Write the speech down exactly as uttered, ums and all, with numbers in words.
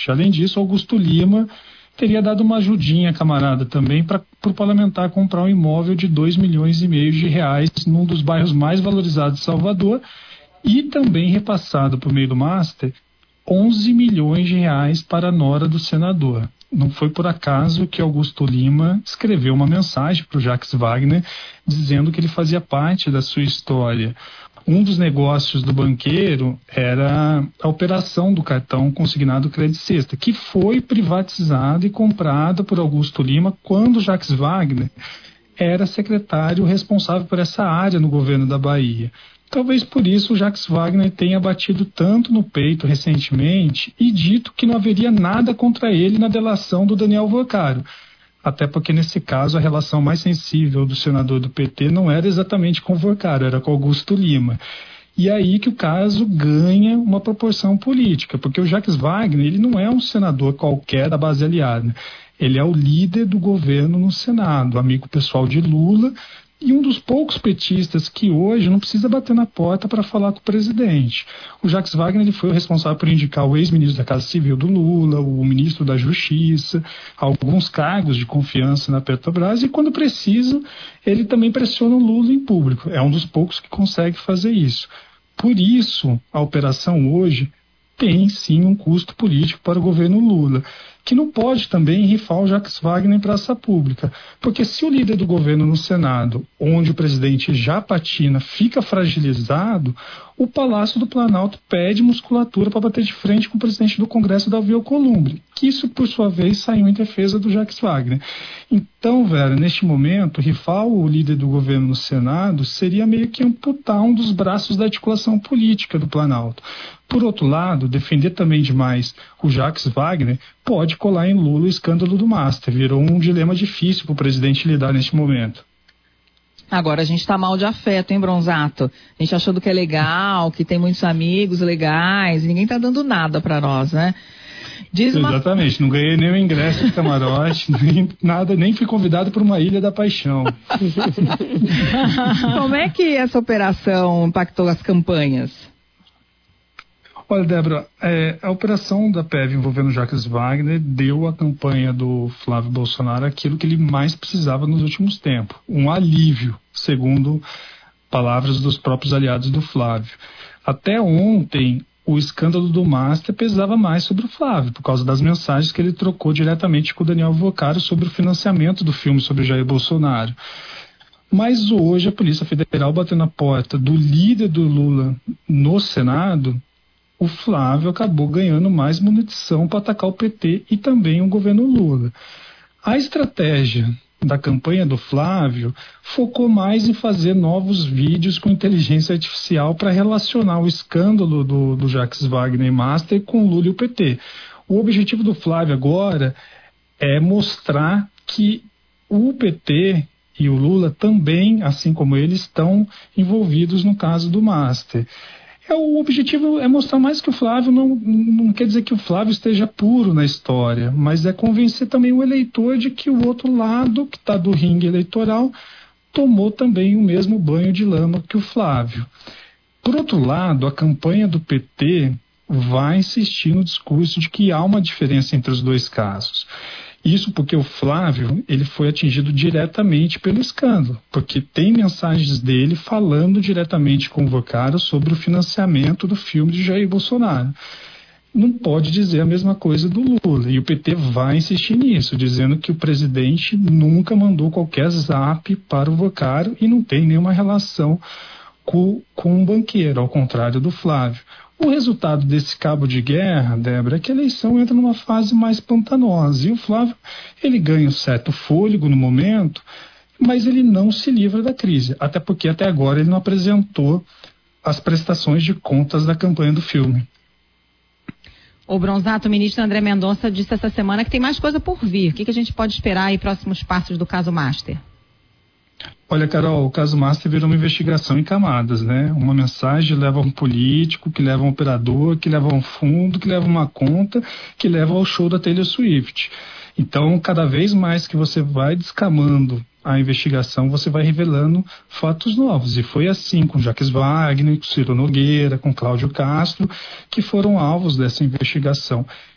Swift. Além disso, Augusto Lima teria dado uma ajudinha, camarada, também para o parlamentar comprar um imóvel de dois milhões e meio de reais num dos bairros mais valorizados de Salvador e também repassado por meio do Master onze milhões de reais para a nora do senador. Não foi por acaso que Augusto Lima escreveu uma mensagem para o Jacques Wagner dizendo que ele fazia parte da sua história. Um dos negócios do banqueiro era a operação do cartão consignado credicista, que foi privatizada e comprada por Augusto Lima quando Jacques Wagner era secretário responsável por essa área no governo da Bahia. Talvez por isso o Jacques Wagner tenha batido tanto no peito recentemente e dito que não haveria nada contra ele na delação do Daniel Vocaro. Até porque, nesse caso, a relação mais sensível do senador do P T não era exatamente com o Vocaro, era com Augusto Lima. E aí que o caso ganha uma proporção política, porque o Jacques Wagner ele não é um senador qualquer da base aliada. Ele é o líder do governo no Senado, amigo pessoal de Lula, e um dos poucos petistas que hoje não precisa bater na porta para falar com o presidente. O Jacques Wagner ele foi o responsável por indicar o ex-ministro da Casa Civil do Lula, o ministro da Justiça, alguns cargos de confiança na Petrobras, e quando precisa, ele também pressiona o Lula em público. É um dos poucos que consegue fazer isso. Por isso, a operação hoje tem sim um custo político para o governo Lula, que não pode também rifar o Jacques Wagner em praça pública, porque se o líder do governo no Senado, onde o presidente já patina, fica fragilizado, o Palácio do Planalto pede musculatura para bater de frente com o presidente do Congresso, Davi Alcolumbre, que isso, por sua vez, saiu em defesa do Jacques Wagner. Então, velho, neste momento, rifar o líder do governo no Senado seria meio que amputar um dos braços da articulação política do Planalto. Por outro lado, defender também demais o Jacques Wagner pode colar em Lula o escândalo do Master. Virou um dilema difícil para o presidente lidar neste momento. Agora, a gente está mal de afeto, hein, Bronzato? A gente achando que é legal, que tem muitos amigos legais, e ninguém está dando nada para nós, né? Diz uma... Exatamente, não ganhei nem o ingresso de camarote, nem nada, nem fui convidado para uma Ilha da Paixão. Como é que essa operação impactou as campanhas? Olha, Débora, é, a operação da P E V envolvendo Jacques Wagner deu à campanha do Flávio Bolsonaro aquilo que ele mais precisava nos últimos tempos, um alívio, segundo palavras dos próprios aliados do Flávio. Até ontem, o escândalo do Master pesava mais sobre o Flávio, por causa das mensagens que ele trocou diretamente com o Daniel Vocaro sobre o financiamento do filme sobre Jair Bolsonaro. Mas hoje a Polícia Federal bateu na porta do líder do Lula no Senado. O Flávio acabou ganhando mais munição para atacar o P T e também o governo Lula. A estratégia da campanha do Flávio focou mais em fazer novos vídeos com inteligência artificial para relacionar o escândalo do, do Jacques Wagner e Master com Lula e o P T. O objetivo do Flávio agora é mostrar que o P T e o Lula também, assim como ele, estão envolvidos no caso do Master. É, o objetivo é mostrar mais que o Flávio não, não quer dizer que o Flávio esteja puro na história, mas é convencer também o eleitor de que o outro lado, que está do ringue eleitoral, tomou também o mesmo banho de lama que o Flávio. Por outro lado, a campanha do P T vai insistir no discurso de que há uma diferença entre os dois casos. Isso porque o Flávio ele foi atingido diretamente pelo escândalo, porque tem mensagens dele falando diretamente com o Vocaro sobre o financiamento do filme de Jair Bolsonaro. Não pode dizer a mesma coisa do Lula, e o P T vai insistir nisso, dizendo que o presidente nunca mandou qualquer zap para o Vocaro e não tem nenhuma relação com, com um banqueiro, ao contrário do Flávio. O resultado desse cabo de guerra, Débora, é que a eleição entra numa fase mais pantanosa. E o Flávio, ele ganha um certo fôlego no momento, mas ele não se livra da crise. Até porque até agora ele não apresentou as prestações de contas da campanha do filme. O Bronzato, o ministro André Mendonça disse essa semana que tem mais coisa por vir. O que, que a gente pode esperar aí próximos passos do caso Master? Olha, Carol, o caso Master virou uma investigação em camadas, né? Uma mensagem leva a um político, que leva a um operador, que leva a um fundo, que leva a uma conta, que leva ao show da Taylor Swift. Então, cada vez mais que você vai descamando a investigação, você vai revelando fatos novos. E foi assim com Jacques Wagner, com Ciro Nogueira, com Cláudio Castro, que foram alvos dessa investigação.